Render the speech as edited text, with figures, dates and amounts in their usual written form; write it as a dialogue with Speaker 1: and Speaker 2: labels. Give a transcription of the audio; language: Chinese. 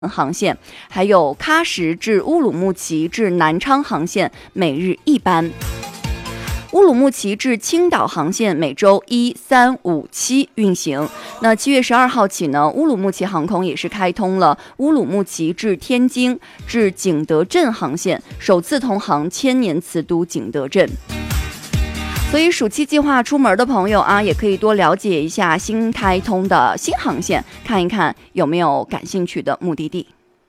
Speaker 1: 航线，还有喀什至乌鲁木齐至南昌航线每日1班。乌鲁木齐至青岛航线每周1、3、5、7运行。那7月12号起呢，乌鲁木齐航空也是开通了乌鲁木齐至天津至景德镇航线，首次同航千年瓷都景德镇。所以暑期计划出门的朋友啊，也可以多了解一下新开通的新航线，看一看有没有感兴趣的目的地。